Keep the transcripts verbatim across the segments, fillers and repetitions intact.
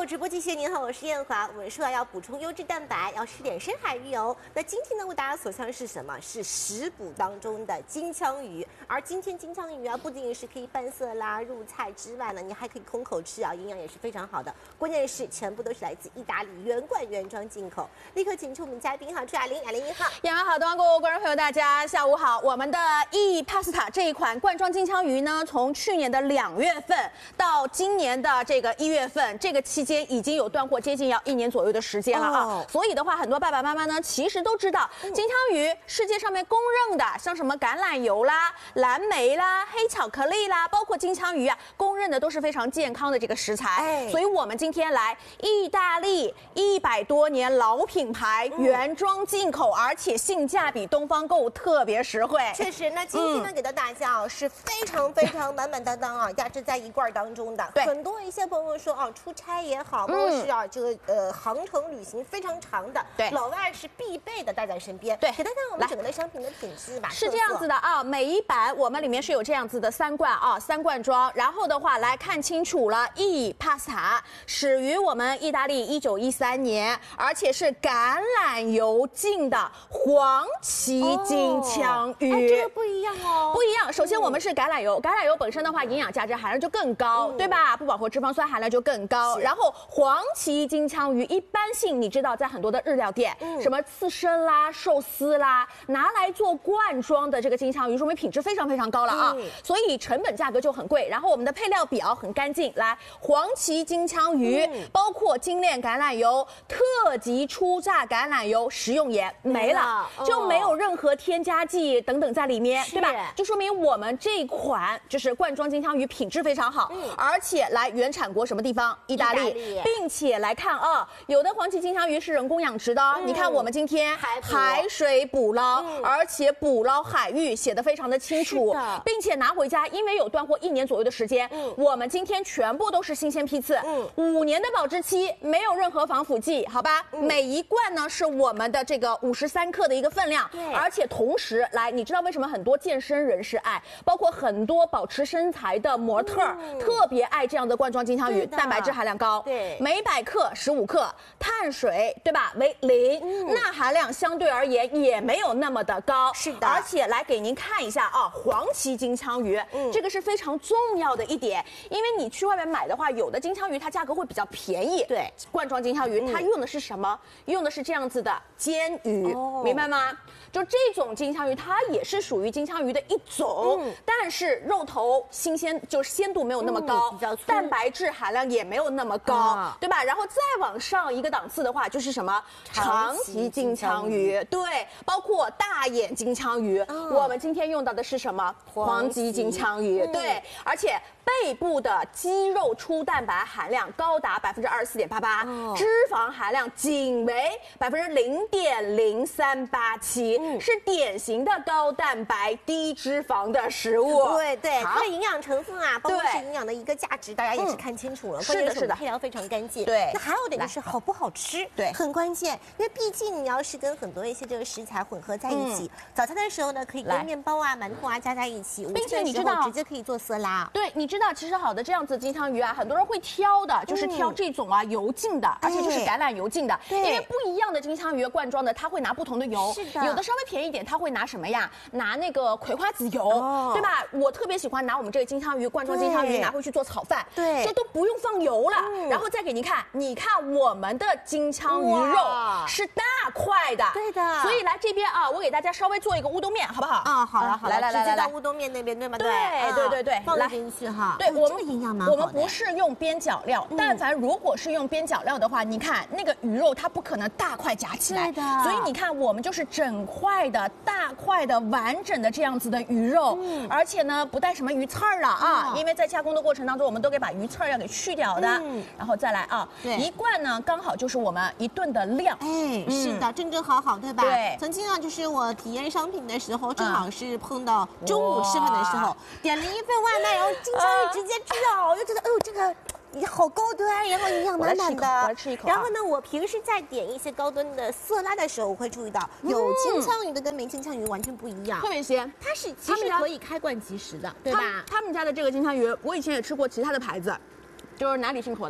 直播继续，您好，我是燕华。我们说要补充优质蛋白，要吃点深海鱼油。那今天呢，为大家所向是什么？是食补当中的金枪鱼。而今天金枪鱼啊，不仅是可以拌色啦、入菜之外呢，你还可以空口吃啊，营养也是非常好的。关键是全部都是来自意大利原罐原装进口。立刻请出我们嘉宾哈，朱雅玲，雅玲你好。 燕华好，东方过观众朋友大家下午好。我们的 E Pasta 这一款罐装金枪鱼呢，从去年的两月份到今年的这个一月份，这个期间已经有断货接近要一年左右的时间了啊。哦、所以的话，很多爸爸妈妈呢，其实都知道金枪鱼世界上面公认的，像什么橄榄油啦、蓝莓啦、黑巧克力啦，包括金枪鱼啊，公认的都是非常健康的这个食材。哎、所以我们今天来意大利一百多年老品牌，原装进口，而且性价比东方购物特别实惠。 确实，那今天呢，给到大家啊、哦、是非常非常满满当当啊，压制在一罐当中的。对，很多一些朋友说啊，出差也好，或者是啊这个呃航程旅行非常长的，对，老外是必备的带在身边。对，给大家我们整个的商品的品质吧。 是这样子的啊，每一版我们里面是有这样子的三罐啊，三罐装。然后的话来看清楚了 ，E Pasta 始于我们意大利一九一三年，而且是橄榄油浸的黄鳍金枪鱼。 哦哎，这个不一样哦， 不一样。首先我们是橄榄油，橄榄油本身的话，营养价值含量就更高，嗯、对吧？不饱和脂肪酸含量就更高。然后黄鳍金枪鱼一般性，你知道，在很多的日料店，嗯、什么刺身啦、寿司啦，拿来做罐装的这个金枪鱼，说明品质非常非常高了啊，嗯、所以成本价格就很贵。然后我们的配料表很干净，来黄鳍金枪鱼，嗯、包括精炼橄榄油、特级初榨橄榄油、食用盐没了，哦、就没有任何添加剂等等在里面，对吧？就说明我们这款就是罐装金枪鱼品质非常好，嗯、而且来原产国什么地方？意大利，意大利并且来看啊，有的黄鳍金枪鱼是人工养殖的，嗯、你看我们今天海水捕捞，嗯、而且捕捞海域写得非常的清楚，并且拿回家，因为有断货一年左右的时间，嗯、我们今天全部都是新鲜批次，嗯、五年的保质期，没有任何防腐剂，好吧？嗯、每一罐呢是我们的这个五十三克的一个分量，而且同时来，你知道为什么很多健身人士爱，包括很多保持身材的模特、嗯、特别爱这样的罐装金枪鱼，蛋白质含量高，对，每百克十五克，碳水对吧为零，嗯、钠含量相对而言也没有那么的高，是的，而且来给您看一下啊，黄鳍金枪鱼，嗯、这个是非常重要的一点，因为你去外面买的话，有的金枪鱼它价格会比较便宜，对，罐装金枪鱼、嗯、它用的是什么？用的是这样子的煎鱼，哦、明白吗？就这种金枪鱼，它也是属于金枪鱼的一种，嗯、但是肉头新鲜就是鲜度没有那么高，嗯、比较粗，蛋白质含量也没有那么高，啊、对吧？然后再往上一个档次的话，就是什么长鳍金枪鱼，对，包括大眼金枪鱼，嗯、我们今天用到的是什么？黄鳍金枪鱼，嗯、对，而且背部的肌肉粗蛋白含量高达百分之二十四点八八，脂肪含量仅为百分之零点零三八七。是典型的高蛋白低脂肪的食物， 对对，它的营养成分啊，包括是营养的一个价值，大家也是看清楚了。是的，是的，配料非常干净。对，那还有点就是好不好吃，对，很关键。因为毕竟你要是跟很多一些这个食材混合在一起，早餐的时候呢，可以跟面包啊、馒头啊加在一起， 并且你知道， 直接可以做色拉。 对，你知道，其实好的这样子金枪鱼啊，很多人会挑的，就是挑这种啊油浸的，而且就是橄榄油浸的，因为不一样的金枪鱼罐装的，它会拿不同的油，是的，有的稍微便宜一点，它会拿什么呀？拿那个葵花籽油，哦、对吧？我特别喜欢拿我们这个金枪鱼罐装金枪鱼拿回去做炒饭，对，就都不用放油了。嗯、然后再给您看，你看我们的金枪鱼肉是大块的，对的。所以来这边啊，我给大家稍微做一个乌冬面，好不好？ 啊、哦，好了好了， 来来来来来， 乌冬面那边对吗？ 对对对对， 放进去哈。 对，我们营养蛮好的。 我们不是用边角料，嗯、但凡如果是用边角料的话，你看那个鱼肉它不可能大块夹起来，对的。所以你看我们就是整块的大块的完整的这样子的鱼肉，嗯、而且呢不带什么鱼刺儿了啊，嗯、因为在加工的过程当中，我们都给把鱼刺儿要给去掉的。嗯、然后再来啊，一罐呢刚好就是我们一顿的量。 哎，嗯、是的，正正好好，对吧？对。曾经啊，就是我体验商品的时候，正好是碰到中午吃饭的时候，点了一份外卖，然后金枪鱼直接吃掉，我就觉得，哎呦，这个。也好高端，然后营养满满的。 我来吃一口， 然后呢，我平时在点一些高端的色拉的时候，我会注意到有金枪鱼的跟没金枪鱼完全不一样， 特别鲜。 它是其实可以开罐即食的，对吧？ 他们家的这个金枪鱼，我以前也吃过其他的牌子，就是哪里进口的。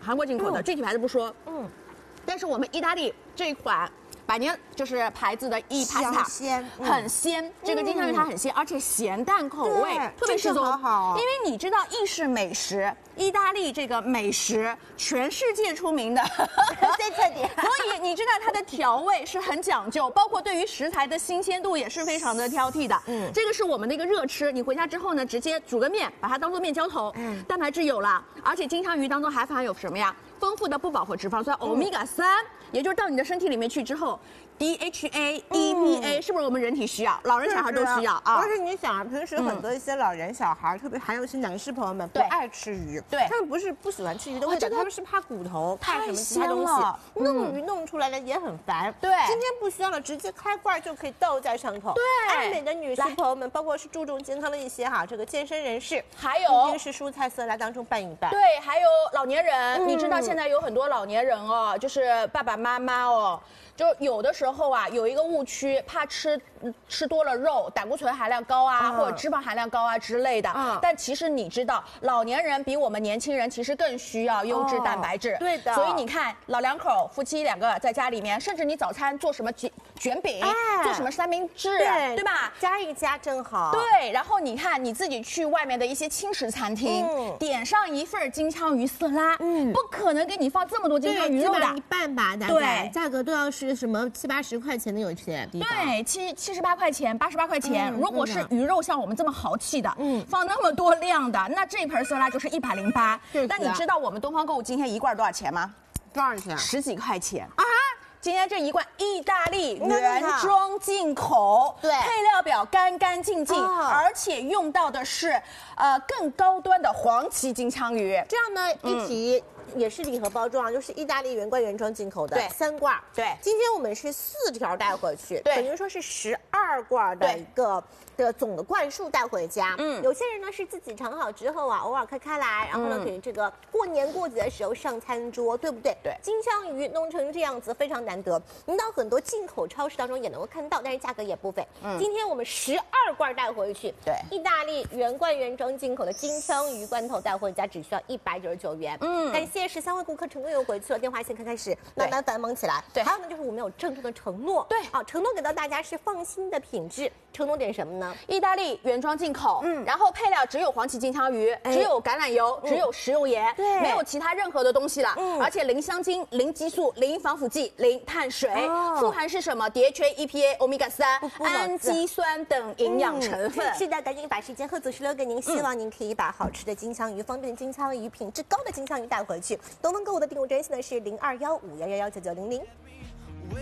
韩国进口的，具体牌子不说。嗯，但是我们意大利这一款。百年就是牌子的意帕斯塔， 鲜， 很鲜。这个金枪鱼它很鲜，而且咸淡口味特别适中。 好， 因为你知道意式美食，意大利这个美食全世界出名的， 在这点。 所以你知道它的调味是很讲究，包括对于食材的新鲜度也是非常的挑剔的。嗯，这个是我们的一个热吃，你回家之后呢，直接煮个面，把它当做面浇头。嗯，蛋白质有了，而且金枪鱼当中还含有什么呀？丰富的不饱和脂肪酸欧米伽三，也就是到你的身体里面去之后 ，D H A、E P A 是不是我们人体需要？老人小孩都需要啊。 而且你想啊，平时很多一些老人小孩，特别还有一些男士朋友们不爱吃鱼， 对， 他们不是不喜欢吃鱼的味道，他们是怕骨头，怕什么其他东西，弄鱼弄出来了也很烦。 对， 今天不需要了，直接开罐就可以倒在上头。 对， 爱美的女士朋友们，包括是注重健康的一些哈，这个健身人士， 还有一定是蔬菜色拉当中拌一拌。 对，还有老年人，你知道现在有很多老年人哦，就是爸爸妈妈哦。就有的时候啊，有一个误区，怕吃吃多了肉，胆固醇含量高啊，嗯、或者脂肪含量高啊之类的。嗯、但其实你知道，老年人比我们年轻人其实更需要优质蛋白质。哦、 对的。 所以你看，老两口夫妻两个在家里面，甚至你早餐做什么卷卷饼，哎、做什么三明治，对, 对吧？ 加一加正好。 对。然后你看你自己去外面的一些轻食餐厅，嗯、点上一份金枪鱼色拉，嗯，不可能给你放这么多金枪鱼肉的， 一半吧，大概价格都要是。是什么七八十块钱的有些地方？ 对，七七十八块钱，八十八块钱。嗯、如果是鱼肉像我们这么豪气的，嗯，放那么多量的，那这盆色拉就是一百零八。但你知道我们东方购物今天一罐多少钱吗？ 多少钱？ 十几块钱啊！今天这一罐意大利原装进口， 对， 配料表干干净净，哦、而且用到的是呃更高端的黄鳍金枪鱼。 这样呢，一提。嗯也是礼盒包装，就是意大利原罐原装进口的三罐。 对， 今天我们是四条带回去， 对， 等于说是十二罐的一个的总的罐数带回家。嗯，有些人呢是自己盛好之后啊，偶尔开开来，然后呢给这个过年过节的时候上餐桌，对不对？ 对， 金枪鱼弄成这样子非常难得，您到很多进口超市当中也能够看到，但是价格也不菲。嗯，今天我们十二罐带回去， 对， 意大利原罐原装进口的金枪鱼罐头带回家只需要一百九十九元。嗯，感谢十三位顾客成功又回去了，电话线开始慢慢繁忙起来。 对， 还有呢就是我们有郑重的承诺， 对， 啊，承诺给到大家是放心的品质。承诺点什么呢？ 意大利原装进口，嗯，然后配料只有黄鳍金枪鱼，只有橄榄油，只有食用盐，对，没有其他任何的东西了，嗯，而且零香精、零激素、零防腐剂、零碳水，富含是什么 D H A、E P A、欧米伽三、氨基酸等营养成分。 是的，赶紧把时间和组石留给您，希望您可以把好吃的金枪鱼、方便的金枪鱼、品质高的金枪鱼带回去。东方购物的订购专线呢是零二幺五幺幺幺九九零零。